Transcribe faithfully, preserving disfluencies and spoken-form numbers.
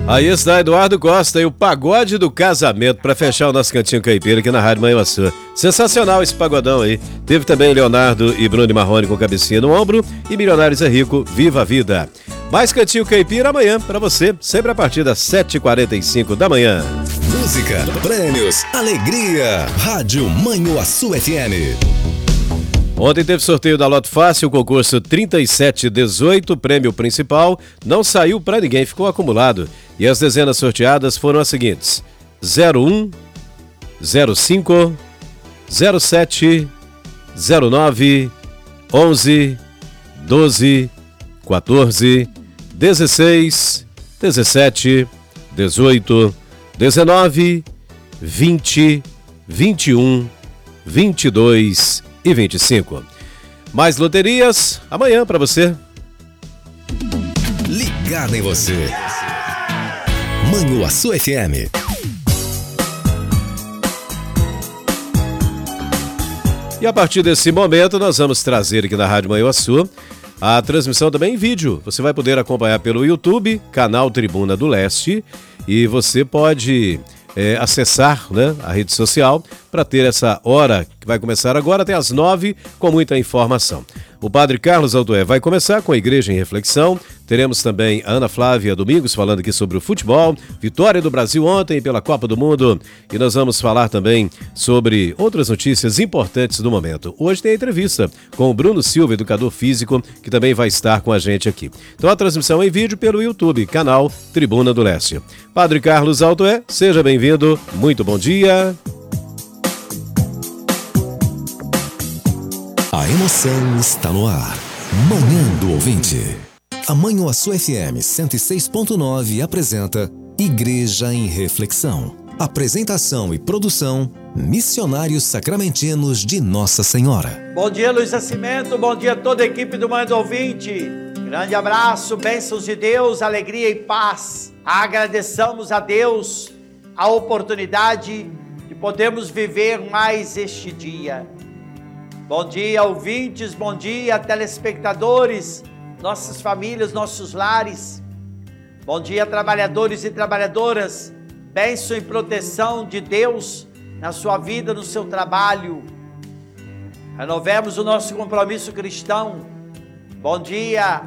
Aí está Eduardo Costa e o Pagode do Casamento para fechar o nosso cantinho caipira aqui na Rádio Manhuaçu. Sensacional esse pagodão aí. Teve também Leonardo e Bruno Marrone com cabecinha no ombro e Milionários é Rico, Viva a Vida. Mais cantinho caipira amanhã para você, sempre a partir das sete e quarenta e cinco da manhã. Música, prêmios, alegria. Rádio Manhuaçu F M. Ontem teve sorteio da Loto Fácil, o concurso trinta e sete dezoito, prêmio principal, não saiu para ninguém, ficou acumulado. E as dezenas sorteadas foram as seguintes: zero um, zero cinco, zero sete, zero nove, onze, doze, quatorze, dezesseis, dezessete, dezoito, dezenove, vinte, vinte e um, vinte e dois e vinte e cinco. Mais loterias amanhã para você. Ligado em você. Manhuaçu F M. E a partir desse momento nós vamos trazer aqui na Rádio Manhuaçu a transmissão também em vídeo. Você vai poder acompanhar pelo YouTube, canal Tribuna do Leste, e você pode é, acessar, né, a rede social para ter essa hora que vai começar agora até às nove com muita informação. O Padre Carlos Altoé vai começar com a Igreja em Reflexão. Teremos também a Ana Flávia Domingos falando aqui sobre o futebol, vitória do Brasil ontem pela Copa do Mundo, e nós vamos falar também sobre outras notícias importantes do momento. Hoje tem a entrevista com o Bruno Silva, educador físico, que também vai estar com a gente aqui. Então a transmissão em vídeo pelo YouTube, canal Tribuna do Leste. Padre Carlos Altoé, seja bem-vindo, muito bom dia. A emoção está no ar. Manhã do Ouvinte. A Manhuaçu F M cento e seis ponto nove apresenta Igreja em Reflexão. Apresentação e produção, Missionários Sacramentinos de Nossa Senhora. Bom dia, Luiz Nascimento. Bom dia a toda a equipe do Manhã do Ouvinte. Grande abraço, bênçãos de Deus, alegria e paz. Agradeçamos a Deus a oportunidade de podermos viver mais este dia. Bom dia, ouvintes, bom dia, telespectadores, nossas famílias, nossos lares. Bom dia, trabalhadores e trabalhadoras. Bênção e proteção de Deus na sua vida, no seu trabalho. Renovemos o nosso compromisso cristão. Bom dia